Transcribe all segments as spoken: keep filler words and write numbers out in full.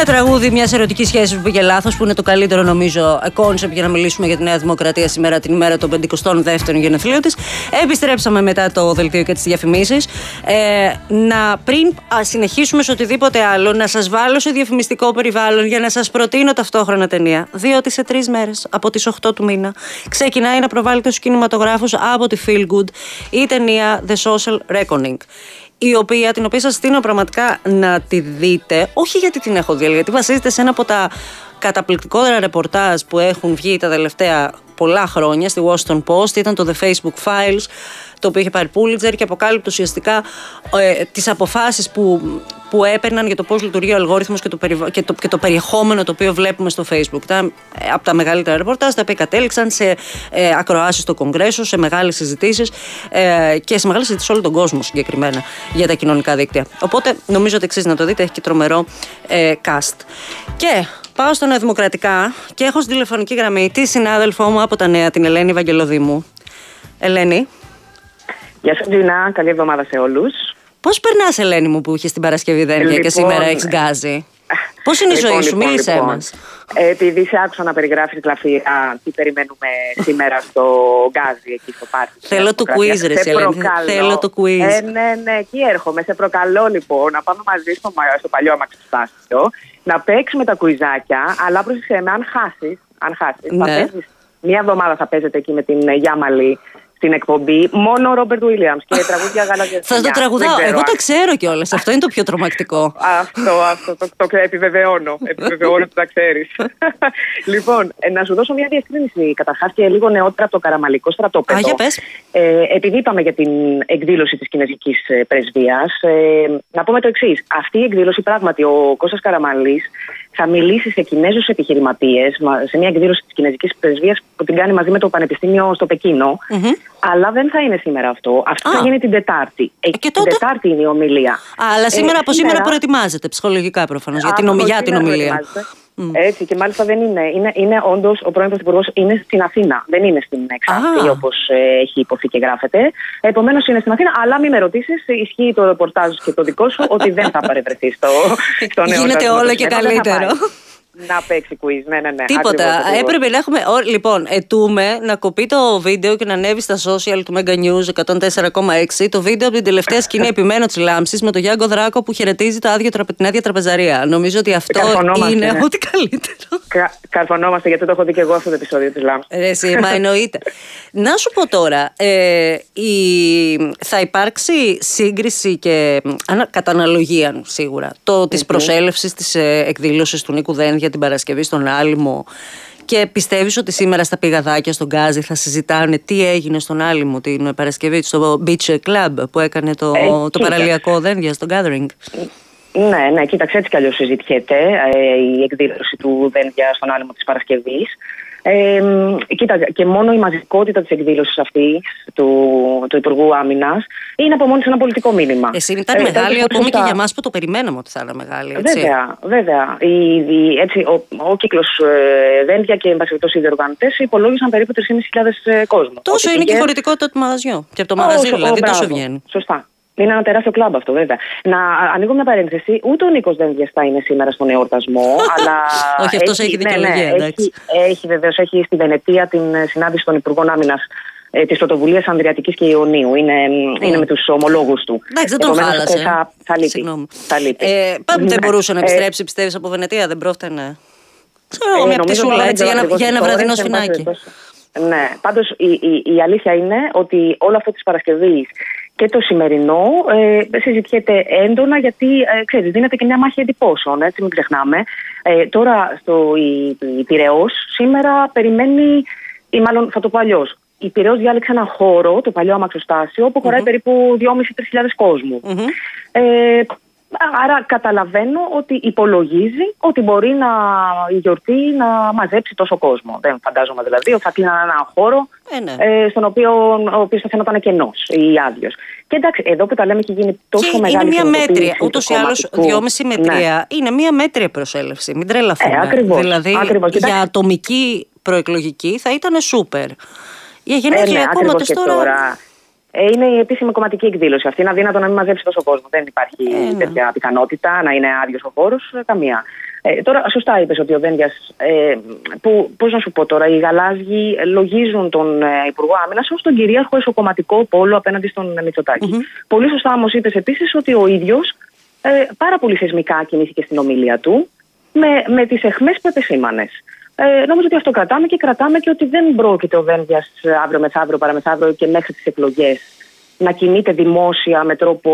Ένα τραγούδι μιας ερωτικής σχέσης που πήγε λάθος, που είναι το καλύτερο νομίζω κόνσεπτ για να μιλήσουμε για τη Νέα Δημοκρατία σήμερα, την ημέρα των πενηκοστών δεύτερων γενεθλίων της. Επιστρέψαμε μετά το δελτίο και τις διαφημίσεις. Ε, να πριν α, συνεχίσουμε σε οτιδήποτε άλλο, να σας βάλω σε διαφημιστικό περιβάλλον για να σας προτείνω ταυτόχρονα ταινία. Διότι σε τρεις μέρες από τις οκτώ του μήνα ξεκινάει να προβάλλεται στους κινηματογράφους από τη Feel Good η ταινία The Social Reckoning. Η οποία, την οποία σας στείλω πραγματικά να τη δείτε, όχι γιατί την έχω δει, αλλά γιατί βασίζεται σε ένα από τα καταπληκτικότερα ρεπορτάζ που έχουν βγει τα τελευταία πολλά χρόνια στη Washington Post. Ήταν το The Facebook Files, το οποίο είχε πάρει Pulitzer και αποκάλυπτε ουσιαστικά ε, τις αποφάσεις που, που έπαιρναν για το πώς λειτουργεί ο αλγόριθμος και το, περιβα... και, το, και το περιεχόμενο το οποίο βλέπουμε στο Facebook. Ήταν ε, από τα μεγαλύτερα ρεπορτάζ, τα οποία κατέληξαν σε ε, ακροάσεις στο Κογκρέσο, σε μεγάλες συζητήσεις ε, και σε μεγάλες συζητήσεις σε όλο τον κόσμο συγκεκριμένα για τα κοινωνικά δίκτυα. Οπότε νομίζω ότι αξίζει να το δείτε, έχει και τρομερό ε, cast. Και πάω στο Νεοδημοκρατικά και έχω στη τηλεφωνική γραμμή τη συνάδελφό μου από τα Νέα, την Ελένη Βαγγελοδήμου. Ελένη. Γεια σας Τζίνα, καλή εβδομάδα σε όλους. Πώς περνάς, Ελένη μου, που είχες την Παρασκευή δένδια λοιπόν, και σήμερα έχεις γκάζι? Πώς είναι η λοιπόν, ζωή σου, λοιπόν, μίλησέ λοιπόν. μας. Επειδή σε άκουσα να περιγράφεις γλαφυρά τι περιμένουμε σήμερα στο γκάζι εκεί στο πάρτι. Θέλω το quiz ρε Ελένη, θέλω το quiz. Ε, ναι, ναι, εκεί έρχομαι. Σε προκαλώ λοιπόν να πάμε μαζί στο, στο παλιό αμαξοστάσιο, να παίξουμε τα κουιζάκια, αλλά πρόσεξε με, αν χάσεις, αν χάσεις, ναι. θα παίζεις, μία εβδομάδα θα παίζετε εκεί με την Γιάμαλη στην εκπομπή, μόνο ο Ρόμπερτ Βίλιαμς και τραγούδια γαλαζιά. Θα το τραγουδάω. Εγώ τα ξέρω κιόλας. Αυτό είναι το πιο τρομακτικό. Αυτό, αυτό το, το, το επιβεβαιώνω. Επιβεβαιώνω ότι τα ξέρεις. Λοιπόν, να σου δώσω μια διευκρίνηση καταρχάς και λίγο νεότερα από το καραμαλικό στρατόπεδο. Α, για πες. Ε, επειδή είπαμε για την εκδήλωση της κινέζικης πρεσβείας, ε, να πούμε το εξής. Αυτή η εκδήλωση, πράγματι, ο Κώστας Καραμαλής θα μιλήσει σε Κινέζους επιχειρηματίες σε μια εκδήλωση της κινέζικης πρεσβείας που την κάνει μαζί με το Πανεπιστήμιο στο Πεκίνο. Mm-hmm. Αλλά δεν θα είναι σήμερα αυτό. Αυτό ah. θα γίνει την Τετάρτη. Ε, και την τότε... Τετάρτη είναι η ομιλία. Α, αλλά σήμερα, ε, από σήμερα προετοιμάζεται ψυχολογικά προφανώς για την, για την ομιλία. Mm. Έτσι, και μάλιστα δεν είναι. Είναι, είναι όντως ο πρώην Πρωθυπουργός είναι στην Αθήνα. Δεν είναι στην Ξάνθη, ah. όπως ε, έχει υποθεί και γράφεται. Επομένως είναι στην Αθήνα, αλλά μην με ρωτήσεις, ισχύει το ρεπορτάζ και το δικό σου ότι δεν θα παρευρεθεί στο, στο νέο. Γίνεται όλο και καλύτερο. Να παίξει quiz, ναι, ναι, ναι. Τίποτα. Ακριβώς, ακριβώς. Έπρεπε να έχουμε. Λοιπόν, ετούμε να κοπεί το βίντεο και να ανέβει στα social του Mega News εκατόν τέσσερα κόμμα έξι το βίντεο από την τελευταία σκηνή Επιμένω της Λάμψης με τον Γιάνγκο Δράκο που χαιρετίζει το άδειο, την άδεια τραπεζαρία. Νομίζω ότι αυτό είναι ναι. ό,τι καλύτερο. Κα, καρφωνόμαστε, γιατί το έχω δει και εγώ αυτό το επεισόδιο της Λάμψης. Ρε, εσύ, μα εννοείται. Να σου πω τώρα, ε, η... θα υπάρξει σύγκριση και ανα... κατά αναλογία σίγουρα το, της mm-hmm. προσέλευσης της ε, εκδήλωσης του Νίκου Δένδια για την Παρασκευή στον Άλυμο, και πιστεύεις ότι σήμερα στα πηγαδάκια στον Γκάζι θα συζητάνε τι έγινε στον Άλυμο την Παρασκευή στο Beach Club που έκανε το, ε, το παραλιακό Δένδια στο Gathering? Ναι, ναι, κοίταξε, έτσι κι αλλιώς συζητιέται ε, η εκδήλωση του Δένδια στον Άλυμο της Παρασκευής. Ε, κοίτα, και μόνο η μαζικότητα της εκδήλωσης αυτής του, του Υπουργού Άμυνας είναι από μόνη σε ένα πολιτικό μήνυμα. Εσύ ήταν ε, μεγάλη, ακόμη και για εμάς που το περιμέναμε ότι θα είναι μεγάλη. Έτσι. Βέβαια, βέβαια. Η, η, έτσι, ο, ο κύκλος ε, Δένδια και οι διοργανωτές υπολόγισαν περίπου τρεις χιλιάδες πεντακόσιους ε, κόσμο. Τόσο είναι και η χωρητικότητα του μαγαζιού. Και από το μαγαζί δηλαδή, ο, τόσο μπράβο, βγαίνει. Σωστά. Είναι ένα τεράστιο κλαμπ αυτό, βέβαια. Να ανοίγω μια παρένθεση. Ούτε ο Νίκος Δένδιας θα είναι σήμερα στον εορτασμό, αλλά. Όχι, αυτός έχει δικαιολογία, ναι, ναι, έχει, έχει βεβαίως, έχει στη Βενετία την συνάντηση των Υπουργών Άμυνας ε, της Πρωτοβουλίας Ανδριατικής και Ιωνίου. Είναι, mm. είναι με τους ομολόγους του. Εντάξει, δεν τον χάλασε. Θα, θα λείπει. Θα λείπει. Ε, πάμε, δεν μπορούσε να επιστρέψει, ε, πιστεύεις, από Βενετία, δεν πρόφτανε. Ξέρω εγώ, μια πτυσούλα έτσι για ένα βραδινό σφινάκι. Ναι, πάντως η, η, η αλήθεια είναι ότι όλο αυτό της Παρασκευής και το σημερινό ε, συζητιέται έντονα, γιατί ε, ξέρεις, δίνεται και μια μάχη εντυπώσεων, έτσι, μην ξεχνάμε. Ε, τώρα στο η, η Πειραιώς σήμερα περιμένει, ή μάλλον θα το πω αλλιώς, η Πειραιώς διάλεξε ένα χώρο, το παλιό αμαξοστάσιο, που χωράει mm-hmm. περίπου δυόμισι με τρεις χιλιάδες κόσμου. Mm-hmm. Ε, Άρα καταλαβαίνω ότι υπολογίζει ότι μπορεί να, η γιορτή να μαζέψει τόσο κόσμο. Δεν φαντάζομαι δηλαδή ότι θα κλείναν ένα χώρο ε, ναι. ε, στον οποίο ο οποίος θα φαίνονταν κενός ή άδειος. Και εντάξει, εδώ που τα λέμε έχει γίνει τόσο και μεγάλη. Είναι μια μέτρια, ούτως ή άλλως δυόμιση με τρία. Ναι. Είναι μια μέτρια προσέλευση. Μην τρελαθούμε. Ε, ακριβώς, δηλαδή ακριβώς. για ατομική προεκλογική θα ήταν σούπερ. Για γενέθλια ε, ναι, κόμματος τώρα. τώρα... Είναι η επίσημη κομματική εκδήλωση. Αυτή είναι αδύνατο να μην μαζέψει τόσο κόσμο. Δεν υπάρχει ε, τέτοια ναι. πιθανότητα να είναι άδειος ο χώρος. Καμία. Ε, τώρα, σωστά είπες ότι ο Δένδιας, ε, που, πώς να σου πω τώρα, οι γαλάζιοι λογίζουν τον ε, Υπουργό Άμυνας ως τον κυρίαρχο εσωκομματικό πόλο απέναντι στον Μητσοτάκη. Mm-hmm. Πολύ σωστά όμως είπες επίσης ότι ο ίδιος ε, πάρα πολύ θεσμικά κινήθηκε στην ομιλία του με, με τις αιχμές που επεσήμανες. Ε, νομίζω ότι αυτό κρατάμε και κρατάμε και ότι δεν πρόκειται ο Δένδιας αύριο μεθαύριο, παραμεθαύριο και μέχρι τις εκλογές να κινείται δημόσια με τρόπο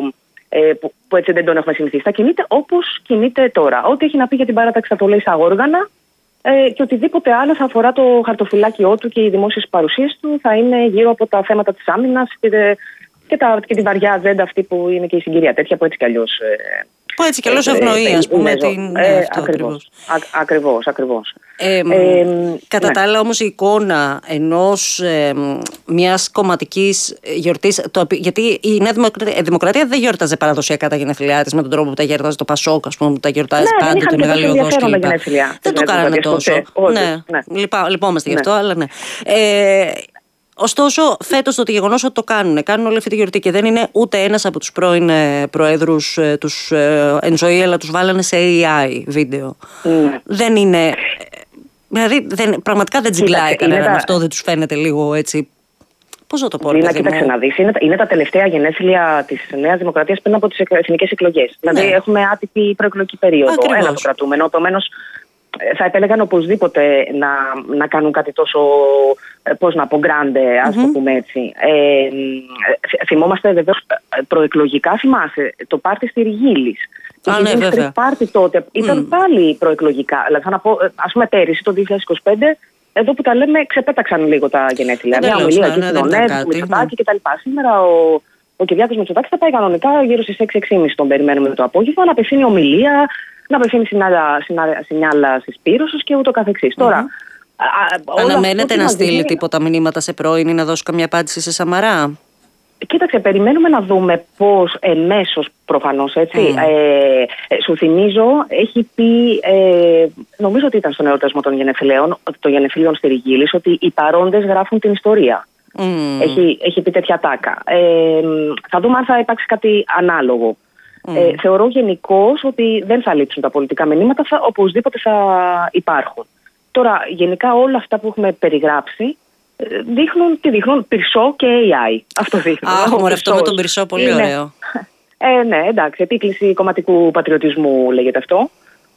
ε, που, που έτσι δεν τον έχουμε συνηθίσει. Θα κινείται όπως κινείται τώρα. Ό,τι έχει να πει για την παράταξη θα το λέει στα όργανα ε, και οτιδήποτε άλλο θα αφορά το χαρτοφυλάκιό του και οι δημόσιες παρουσίες του θα είναι γύρω από τα θέματα της άμυνας και, και, τα, και τη βαριά ατζέντα αυτή που είναι και η συγκυρία τέτοια που έτσι κι αλλιώς. Ε, Που έτσι κι αλλιώς ευνοεί, ας πούμε, την... Ε, αυτό, ακριβώς, α, ακριβώς, ακριβώς. Ε, ε, κατά ναι. τα άλλα όμως η εικόνα ενός ε, μιας κομματικής γιορτής, το, γιατί η Νέα Δημοκρατία, Δημοκρατία δεν γιορτάζε παραδοσιακά τα γενέθλιά της με τον τρόπο που τα γιορτάζει το Πασόκ, ας πούμε, που τα γιορτάζει ναι, πάντα το Μεγάλη Οδός κλπ. Δεν το κάνανε τόσο. Ναι, ναι. Λυπά, λυπόμαστε γι' αυτό, αλλά ναι. Ε, Ωστόσο, φέτος το γεγονός ότι το κάνουν, κάνουν όλη αυτή τη γιορτή και δεν είναι ούτε ένας από τους πρώην ε, προέδρους ε, τους ε, εν ζωή, αλλά τους βάλανε σε έι άι βίντεο. Mm. Δεν είναι. Δηλαδή, δεν, πραγματικά δεν τζιγκλάει κανέναν τα... αυτό, δεν τους φαίνεται λίγο έτσι. Πώς να το πω, Λίνα, κοίταξε να δεις. Είναι, είναι τα τελευταία γενέθλια της Νέας Δημοκρατίας πριν από τις εθνικές εκλογές. Ναι. Δηλαδή, έχουμε άτυπη προεκλογική περίοδο. Ακριβώς. Ένα το κρατούμενο. Επομένως, θα επέλεγαν οπωσδήποτε να, να κάνουν κάτι τόσο, πώς να πω, γκράντε, ας mm-hmm. το πούμε έτσι. Ε, θυμόμαστε βεβαίως προεκλογικά, θυμάσαι, το πάρτι στη Ριγίλης. Α, ναι, βέβαια. Πάρτι τότε ήταν mm. πάλι προεκλογικά. Δηλαδή, θα να πω, ας πούμε, πέρυσι το δύο χιλιάδες είκοσι πέντε, εδώ που τα λέμε, ξεπέταξαν λίγο τα γενέθλια. Μια ομιλία εκεί στην ΟΝΕ, του Μητσοτάκη κτλ. Σήμερα ο, ο Κυριάκος Μητσοτάκης θα πάει κανονικά γύρω στις έξι και μισή τον περιμένουμε το απόγευμα να απευθύνει ομιλία, να απευθύνει σινιάλα συσπήρωσης και ούτω καθεξής. Mm-hmm. Τώρα, α, αναμένετε να στείλει δει... τίποτα μηνύματα σε πρώην ή να δώσει καμιά απάντηση σε Σαμαρά? Κοίταξε, περιμένουμε να δούμε πώς εμέσως προφανώς, έτσι. Mm. Ε, σου θυμίζω, έχει πει, ε, νομίζω ότι ήταν στον εορτασμό των γενεθλίων, των γενεθλίων στη Ριγίλης, ότι οι παρόντες γράφουν την ιστορία. Mm. Έχει, έχει πει τέτοια τάκα. Ε, θα δούμε αν θα υπάρξει κάτι ανάλογο. Mm. Ε, θεωρώ γενικώς ότι δεν θα λείψουν τα πολιτικά μηνύματα, θα, οπωσδήποτε θα υπάρχουν. Τώρα, γενικά όλα αυτά που έχουμε περιγράψει, δείχνουν, τι δείχνουν, Πυρσό και έι άι. Αυτό δείχνουν. Αχ, μωρέ, αυτό με τον Πυρσό, πολύ είναι ωραίο. Ε, ναι, εντάξει, επίκληση κομματικού πατριωτισμού λέγεται αυτό.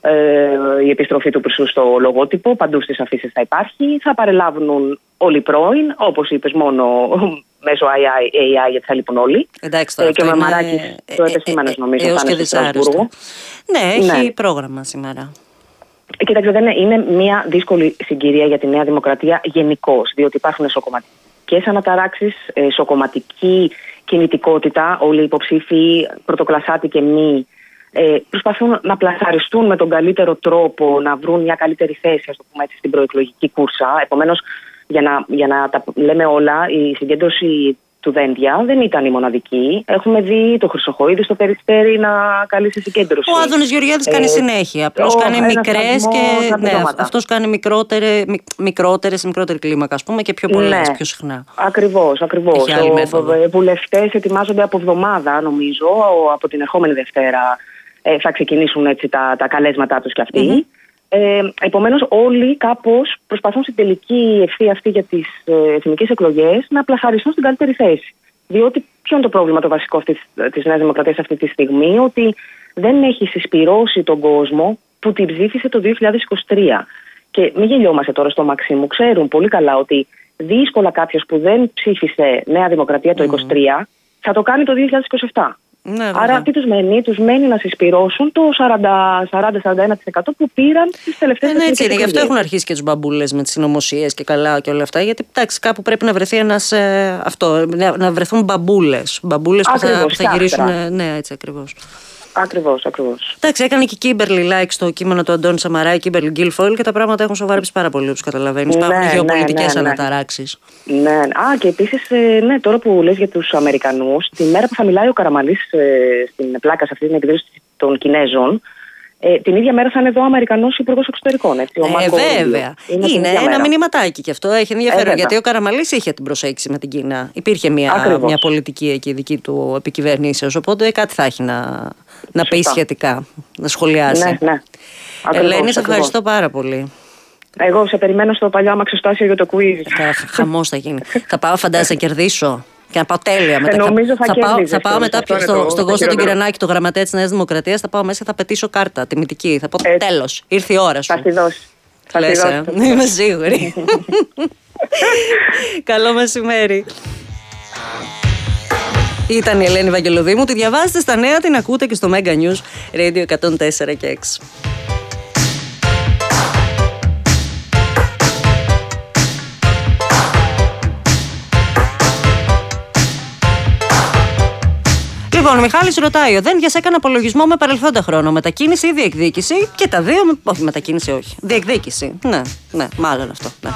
Ε, η επιστροφή του Πυρσού στο λογότυπο, παντού στις αφήσεις θα υπάρχει. Θα παρελάβουν όλοι οι πρώην, όπως είπες, μόνο μέσω έι άι, γιατί θα λείπουν όλοι. Εντάξει, τώρα, ε, και ο Μαμαράκης είναι... το επεσήμανες, νομίζω, έως θα και είναι στο Στρασβούργο. Ναι, έχει ναι. πρόγραμμα σήμερα. Κοίταξε, δεν είναι, είναι μια δύσκολη συγκυρία για τη Νέα Δημοκρατία γενικώς, διότι υπάρχουν εσωκομματικές αναταράξεις, εσωκομματική κινητικότητα, όλοι οι υποψήφοι, πρωτοκλασσάτοι και μη, ε, προσπαθούν να πλασαριστούν με τον καλύτερο τρόπο, να βρουν μια καλύτερη θέση, ας το πούμε έτσι, στην προεκλογική κούρσα. Επομένως, για να, για να τα λέμε όλα, η συγκέντρωση του Δένδια δεν ήταν η μοναδική. Έχουμε δει το Χρυσοχοΐδη στο Περιστέρι να καλεί σε συγκέντρωση. Ο Άδωνης Γεωργιάδης ε, κάνει συνέχεια. Απλώς κάνει μικρές και. Ναι, αυτός κάνει μικρότερες, μικρότερες, μικρότερη κλίμακα, ας πούμε, και πιο πολλές, ναι, πιο συχνά. Ακριβώς, ακριβώς. Οι βουλευτές ετοιμάζονται από εβδομάδα, νομίζω, από την ερχόμενη Δευτέρα ε, θα ξεκινήσουν έτσι τα, τα καλέσματά τους κι αυτοί. Mm-hmm. Ε, επομένως, όλοι κάπως προσπαθούν στην τελική ευθεία αυτή για τις ε, εθνικές εκλογές να πλασαριστούν στην καλύτερη θέση. Διότι ποιο είναι το πρόβλημα το βασικό της, της Νέας Δημοκρατίας αυτή τη στιγμή, ότι δεν έχει συσπυρώσει τον κόσμο που την ψήφισε το δύο χιλιάδες είκοσι τρία. Και μην γελιόμαστε τώρα στο Μαξίμου, ξέρουν πολύ καλά ότι δύσκολα κάποιος που δεν ψήφισε Νέα Δημοκρατία το είκοσι τρία θα το κάνει το δύο χιλιάδες είκοσι επτά. Ναι, άρα τι τους μένει, τους μένει να συσπυρώσουν το σαράντα με σαράντα ένα τοις εκατό που πήραν τις τελευταίες εκλογές. Ναι, έτσι είναι. Γι' αυτό έχουν αρχίσει και τους μπαμπούλες με τις συνωμοσίες και καλά και όλα αυτά. Γιατί εντάξει, κάπου πρέπει να βρεθεί ένας. Ε, αυτό, να βρεθούν μπαμπούλες. Μπαμπούλες που θα, που θα γυρίσουν. Ε, ναι, έτσι ακριβώς. Ακριβώς, ακριβώς. Εντάξει, έκανε και η Κίμπερλι like στο κείμενο του Αντώνη Σαμαρά, η Κίμπερλι Γκίλφοιλ, και τα πράγματα έχουν σοβαρέψει πάρα πολύ, όπως καταλαβαίνεις. Ναι, Υπάρχουν γεωπολιτικές ναι, ναι, ναι. αναταράξεις. Ναι. Α, και επίσης, ναι, τώρα που λες για τους Αμερικανούς, τη μέρα που θα μιλάει ο Καραμανλής στην πλάκα σε αυτή την εκδήλωση των Κινέζων, Ε, την ίδια μέρα θα είναι εδώ ο Αμερικανός Υπουργός Εξωτερικών. Έτσι, ο ε, Μάρκο βέβαια. είναι, είναι ένα μέρα. Μηνυματάκι και αυτό έχει ενδιαφέρον. Ε, γιατί ο Καραμανλής είχε την προσέγγιση με την Κίνα. Υπήρχε μια, μια πολιτική εκεί δική του επικυβερνήσεως. Οπότε κάτι θα έχει να, να πει σχετικά, να σχολιάσει. Ναι, ναι. Ελένη, σε ευχαριστώ πάρα πολύ. Εγώ σε περιμένω στο παλιό αμαξοστάσιο για το quiz. Χαμός θα γίνει. Θα πάω, φαντάζεσαι, να κερδίσω. Και να πάω τέλεια μετά. Ε, νομίζω θα, θα, θα, πάω, θα πάω μετά στο, στο, το, στον Κώστα τον Κυρανάκη, το γραμματέα της Νέας Δημοκρατίας. Θα πάω μέσα, θα πετήσω κάρτα τιμητική. Θα πω τέλος. Ήρθε η ώρα σου. Θα τη δώσει. Θα Λες, τη ε, είμαι σίγουρη. Καλό μεσημέρι. Ήταν η Ελένη Βαγγελοδήμου. Τη διαβάζετε στα νέα, την ακούτε και στο Mega News Radio εκατόν τέσσερα και έξι. Λοιπόν, ο Μιχάλης ρωτάει, ο Δένδιας έκανε απολογισμό με παρελθόντα χρόνο, μετακίνηση ή διεκδίκηση, και τα δύο, όχι μετακίνηση όχι, διεκδίκηση, ναι, ναι, μάλλον αυτό, ναι.